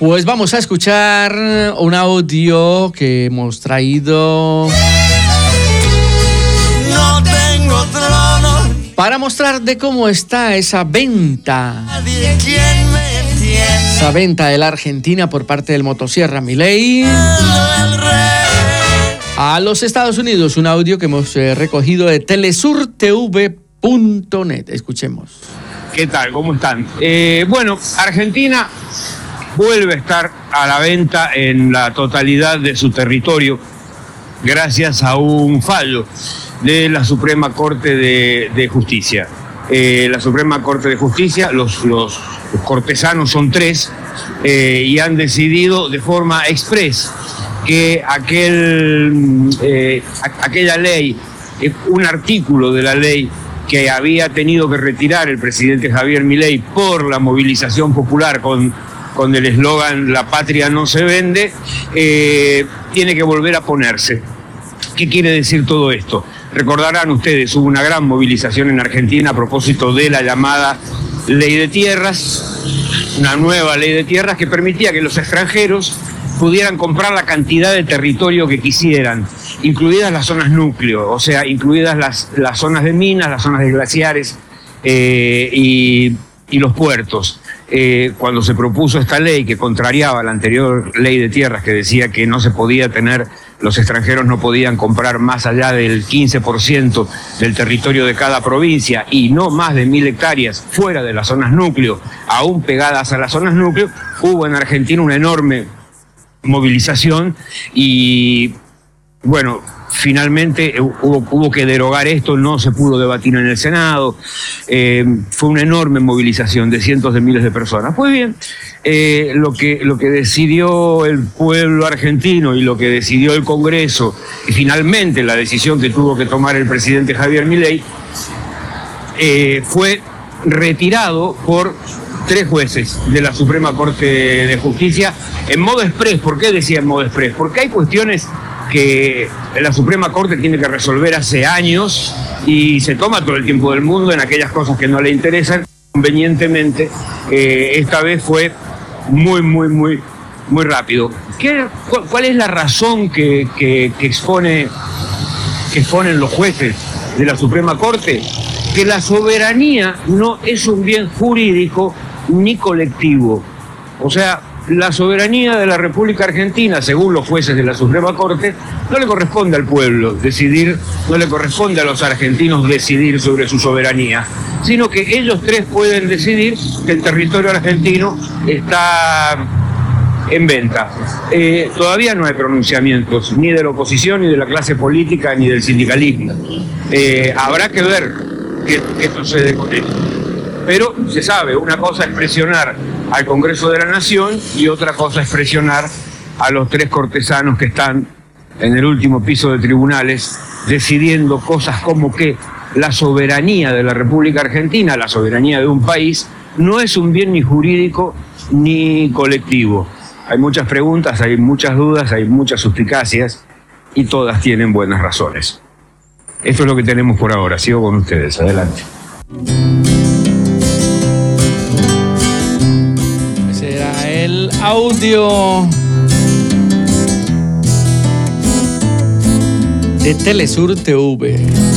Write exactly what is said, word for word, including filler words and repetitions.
Pues vamos a escuchar un audio que hemos traído No tengo trono para mostrar de cómo está esa venta. Nadie quien me entienda. Esa venta de la Argentina por parte del motosierra Milei El rey. a los Estados Unidos. Un audio que hemos eh, recogido de telesur t v punto net. Escuchemos. ¿Qué tal? ¿Cómo están? Eh, bueno, Argentina vuelve a estar a la venta en la totalidad de su territorio gracias a un fallo de la Suprema Corte de, de Justicia. Eh, la Suprema Corte de Justicia, los, los, los cortesanos son tres eh, y han decidido de forma express que aquel, eh, a, aquella ley, eh, un artículo de la ley que había tenido que retirar el presidente Javier Milei por la movilización popular con, con el eslogan "La patria no se vende", eh, tiene que volver a ponerse. ¿Qué quiere decir todo esto? Recordarán ustedes, hubo una gran movilización en Argentina a propósito de la llamada Ley de Tierras, una nueva Ley de Tierras que permitía que los extranjeros pudieran comprar la cantidad de territorio que quisieran, incluidas las zonas núcleo, o sea, incluidas las, las zonas de minas, las zonas de glaciares eh, y, y los puertos. Eh, cuando se propuso esta ley que contrariaba la anterior Ley de Tierras que decía que no se podía tener, los extranjeros no podían comprar más allá del quince por ciento del territorio de cada provincia y no más de mil hectáreas fuera de las zonas núcleo, aún pegadas a las zonas núcleo, hubo en Argentina una enorme movilización y bueno, finalmente hubo, hubo que derogar esto, no se pudo debatir en el Senado, eh, fue una enorme movilización de cientos de miles de personas. Pues bien, eh, lo que, lo que decidió el pueblo argentino y lo que decidió el Congreso, y finalmente la decisión que tuvo que tomar el presidente Javier Milei, eh, fue retirado por tres jueces de la Suprema Corte de Justicia en modo express. ¿Por qué decía en modo express? Porque hay cuestiones que la Suprema Corte tiene que resolver hace años y se toma todo el tiempo del mundo en aquellas cosas que no le interesan. Convenientemente, eh, esta vez fue muy, muy, muy, muy rápido. ¿Qué, cuál, ¿Cuál es la razón que, que, que, expone, que exponen los jueces de la Suprema Corte? Que la soberanía no es un bien jurídico ni colectivo. O sea, la soberanía de la República Argentina, según los jueces de la Suprema Corte, no le corresponde al pueblo decidir, no le corresponde a los argentinos decidir sobre su soberanía, sino que ellos tres pueden decidir que el territorio argentino está en venta. Eh, todavía no hay pronunciamientos, ni de la oposición, ni de la clase política, ni del sindicalismo. Eh, habrá que ver qué, qué sucede con esto. Pero se sabe, una cosa es presionar al Congreso de la Nación y otra cosa es presionar a los tres cortesanos que están en el último piso de tribunales decidiendo cosas como que la soberanía de la República Argentina, la soberanía de un país, no es un bien ni jurídico ni colectivo. Hay muchas preguntas, hay muchas dudas, hay muchas suspicacias y todas tienen buenas razones. Esto es lo que tenemos por ahora. Sigo con ustedes. Adelante. Ese era el audio de Telesur T V.